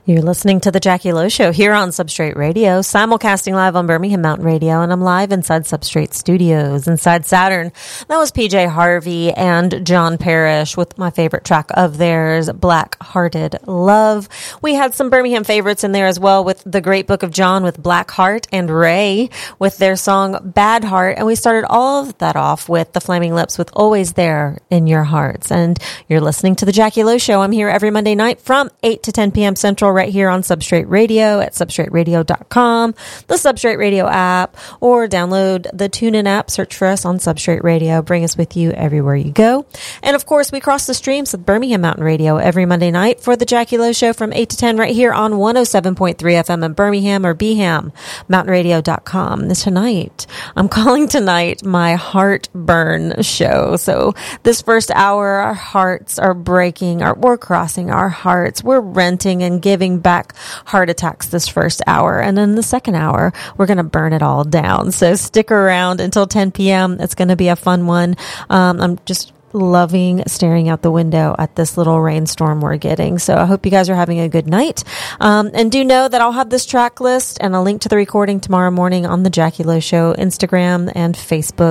You're listening to The Jackie Lowe Show here on Substrate Radio, simulcasting live on Birmingham Mountain Radio, and I'm live inside Substrate Studios, inside Saturn. That was PJ Harvey and John Parrish with my favorite track of theirs, Black Hearted Love. We had some Birmingham favorites in there as well with The Great Book of John with Black Heart, and Ray with their song Bad Heart. And we started all of that off with The Flaming Lips with Always There in Your Hearts. And you're listening to The Jackie Lowe Show. I'm here every Monday night from 8 to 10 p.m. Central, right here on Substrate Radio at substrateradio.com, the Substrate Radio app, or download the TuneIn app. Search for us on Substrate Radio. Bring us with you everywhere you go. And of course, we cross the streams with Birmingham Mountain Radio every Monday night for the Jackie Lowe Show from 8 to 10 right here on 107.3 FM in Birmingham or BHAM, mountainradio.com. Tonight, I'm calling tonight my heartburn show. So this first hour, our hearts are breaking, we're crossing our hearts. We're renting and giving back heart attacks this first hour. And then the second hour, we're going to burn it all down. So stick around until 10 p.m. It's going to be a fun one. I'm just loving staring out the window at this little rainstorm we're getting. So I hope you guys are having a good night. And do know that I'll have this track list and a link to the recording tomorrow morning on the Jackie Lowe Show Instagram and Facebook